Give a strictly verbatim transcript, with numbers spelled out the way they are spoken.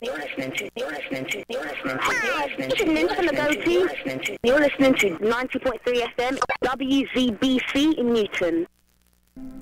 You're listening to, you're listening to, you're listening to, you're listening to, Tuning in from the go-to. you're listening to, You're listening to ninety point three F M, W Z B C in Newton.